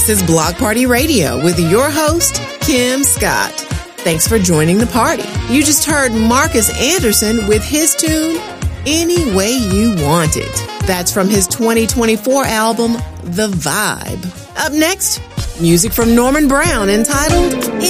This is Block Party Radio with your host, Kim Scott. Thanks for joining the party. You just heard Marcus Anderson with his tune, Any Way You Want It. That's from his 2024 album, The Vibe. Up next, music from Norman Brown entitled